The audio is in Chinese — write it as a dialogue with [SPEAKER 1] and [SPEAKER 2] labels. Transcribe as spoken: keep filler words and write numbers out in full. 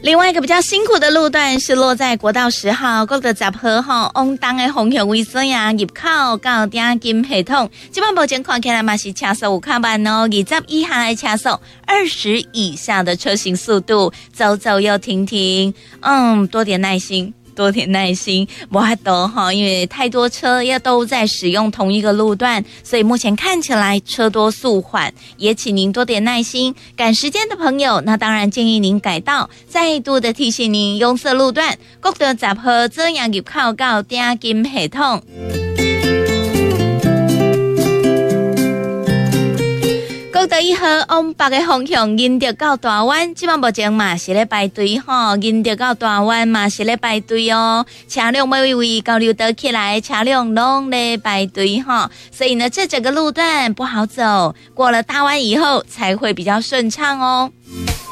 [SPEAKER 1] 另外一个比较辛苦的路段是落在国道十号国道十号吼往东的方向为所呀入口到鼎金系统，基本目前看起来嘛是车速有较慢哦，二十以下的车速，二十以下的车行速度，走走又停停，嗯，多点耐心。多点耐心，不法度哈，因为太多车要都在使用同一个路段，所以目前看起来车多速缓，也请您多点耐心。赶时间的朋友，那当然建议您改道。再度的提醒您，拥塞路段国道十号这样入口到鼎金系统。国道一号往北的方向，沿着到大湾，即晚目前嘛是咧排队吼，沿着到大湾嘛是咧排队哦。车辆每位交流道起来，车辆拢咧排队吼，所以呢，这整个路段不好走，过了大湾以后才会比较顺畅哦。